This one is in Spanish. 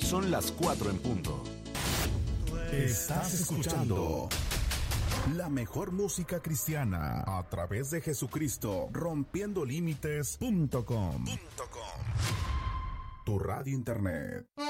Son las 4 en punto. Estás escuchando la mejor música cristiana a través de Jesucristo, rompiendolímites.com. Tu radio internet.